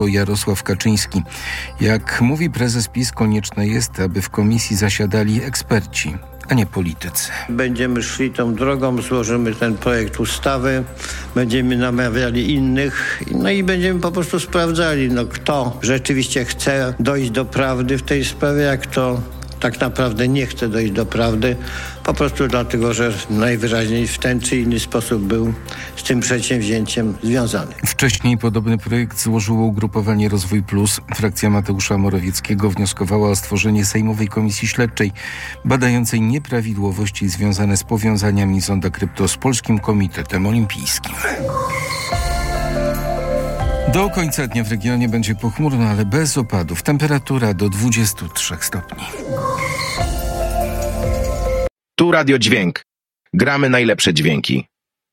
Jarosław Kaczyński. Jak mówi prezes PiS, konieczne jest, aby w komisji zasiadali eksperci, a nie politycy. Będziemy szli tą drogą, złożymy ten projekt ustawy, będziemy namawiali innych, i będziemy po prostu sprawdzali, kto rzeczywiście chce dojść do prawdy w tej sprawie, a kto tak naprawdę nie chce dojść do prawdy, po prostu dlatego, że najwyraźniej w ten czy inny sposób był z tym przedsięwzięciem związany. Wcześniej podobny projekt złożyło ugrupowanie Rozwój Plus. Frakcja Mateusza Morawieckiego wnioskowała o stworzenie Sejmowej Komisji Śledczej badającej nieprawidłowości związane z powiązaniami Zonda Krypto z Polskim Komitetem Olimpijskim. Do końca dnia w regionie będzie pochmurno, ale bez opadów. Temperatura do 23 stopni. Tu Radio Dźwięk. Gramy najlepsze dźwięki.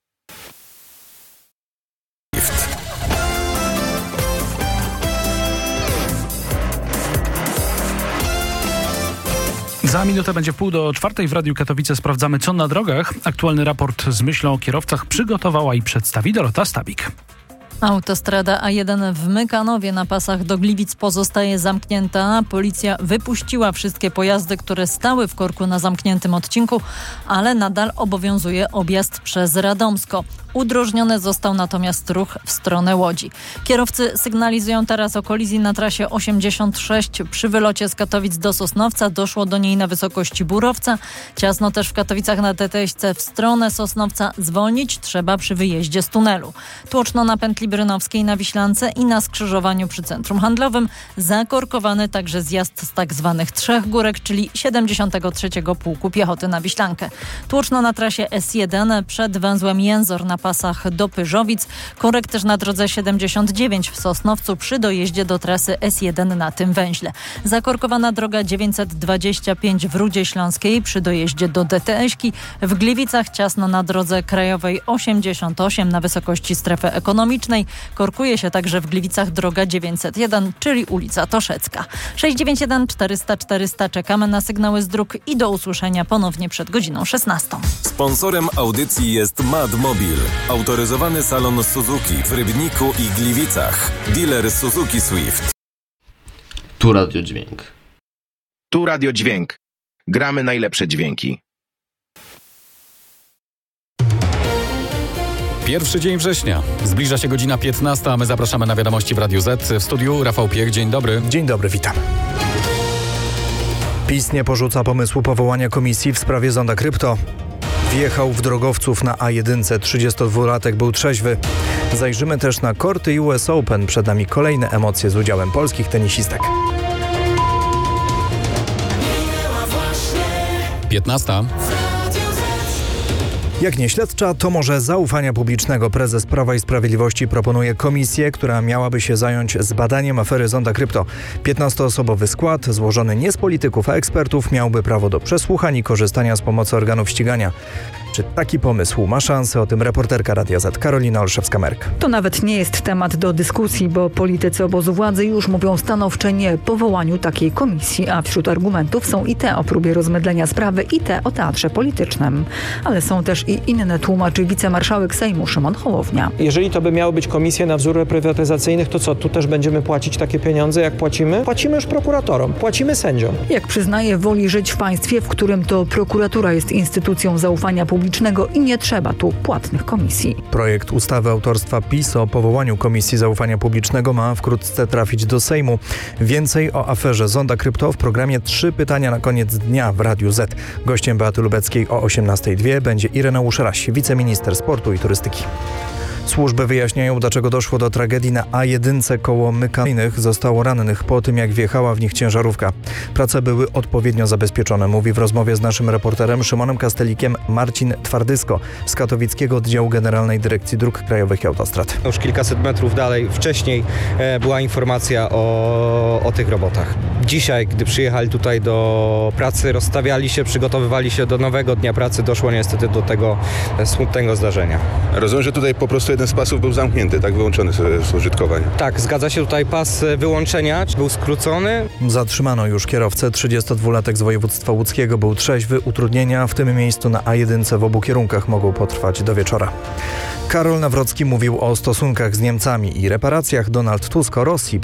Za minutę będzie 3:30 w Radiu Katowice. Sprawdzamy, co na drogach. Aktualny raport z myślą o kierowcach przygotowała i przedstawi Dorota Stabik. Autostrada A1 w Mykanowie na pasach do Gliwic pozostaje zamknięta. Policja wypuściła wszystkie pojazdy, które stały w korku na zamkniętym odcinku, ale nadal obowiązuje objazd przez Radomsko. Udrożniony został natomiast ruch w stronę Łodzi. Kierowcy sygnalizują teraz o kolizji na trasie 86. Przy wylocie z Katowic do Sosnowca doszło do niej na wysokości Burowca. Ciasno też w Katowicach na DTS-ce w stronę Sosnowca. Zwolnić trzeba przy wyjeździe z tunelu. Tłoczno na pętli Brynowskiej na Wiślance i na skrzyżowaniu przy Centrum Handlowym. Zakorkowany także zjazd z tak zwanych Trzech Górek, czyli 73. Pułku Piechoty na Wiślankę. Tłoczno na trasie S1 przed węzłem Jęzor na pasach do Pyżowic. Korek też na drodze 79 w Sosnowcu przy dojeździe do trasy S1 na tym węźle. Zakorkowana droga 925 w Rudzie Śląskiej przy dojeździe do DTS-ki. W Gliwicach ciasno na drodze krajowej 88 na wysokości strefy ekonomicznej. Korkuje się także w Gliwicach droga 901, czyli ulica Toszecka. 691 400 400. Czekamy na sygnały z dróg i do usłyszenia ponownie przed godziną 16. Sponsorem audycji jest Madmobil. Autoryzowany salon Suzuki w Rybniku i Gliwicach. Dealer Suzuki Swift. Tu Radio Dźwięk. Tu Radio Dźwięk. Gramy najlepsze dźwięki. Pierwszy dzień września. Zbliża się godzina 15, a my zapraszamy na wiadomości w Radiu Z. W studiu Rafał Piech. Dzień dobry. Dzień dobry, witam. PiS nie porzuca pomysłu powołania komisji w sprawie Zonda Krypto. Wjechał w drogowców na A1. 32-latek był trzeźwy. Zajrzymy też na korty US Open. Przed nami kolejne emocje z udziałem polskich tenisistek. 15. Jak nie śledcza, to może zaufania publicznego. Prezes Prawa i Sprawiedliwości proponuje komisję, która miałaby się zająć zbadaniem afery Zonda Krypto. 15-osobowy skład, złożony nie z polityków, a ekspertów, miałby prawo do przesłuchań i korzystania z pomocy organów ścigania. Czy taki pomysł ma szansę? O tym reporterka Radia Z Karolina Olszewska-Merk. To nawet nie jest temat do dyskusji, bo politycy obozu władzy już mówią stanowcze nie powołaniu takiej komisji, a wśród argumentów są i te o próbie rozmydlenia sprawy, i te o teatrze politycznym. Ale są też i inne, tłumaczy wicemarszałek Sejmu Szymon Hołownia. Jeżeli to by miały być komisje na wzór reprywatyzacyjnych, to co, tu też będziemy płacić takie pieniądze, jak płacimy? Płacimy już prokuratorom, płacimy sędziom. Jak przyznaje, woli żyć w państwie, w którym to prokuratura jest instytucją zaufania publicznego i nie trzeba tu płatnych komisji. Projekt ustawy autorstwa PiS o powołaniu Komisji Zaufania Publicznego ma wkrótce trafić do Sejmu. Więcej o aferze Zonda Krypto w programie 3 pytania na koniec dnia w Radiu Z. Gościem Beaty Lubeckiej o 18:02 będzie Ireneusz Raś, wiceminister sportu i turystyki. Służby wyjaśniają, dlaczego doszło do tragedii na A1 koło Mykanych. Zostało rannych po tym, jak wjechała w nich ciężarówka. Prace były odpowiednio zabezpieczone, mówi w rozmowie z naszym reporterem Szymonem Kastelikiem Marcin Twardysko z katowickiego oddziału Generalnej Dyrekcji Dróg Krajowych i Autostrad. Już kilkaset metrów dalej, wcześniej była informacja o tych robotach. Dzisiaj, gdy przyjechali tutaj do pracy, rozstawiali się, przygotowywali się do nowego dnia pracy, doszło niestety do tego smutnego zdarzenia. Rozumiem, że tutaj po prostu jeden z pasów był zamknięty, tak, wyłączony z użytkowania. Tak, zgadza się, tutaj pas wyłączenia był skrócony. Zatrzymano już kierowcę. 32-latek z województwa łódzkiego był trzeźwy. Utrudnienia w tym miejscu na A1 w obu kierunkach mogą potrwać do wieczora. Karol Nawrocki mówił o stosunkach z Niemcami i reparacjach. Donald Tusk o Rosji.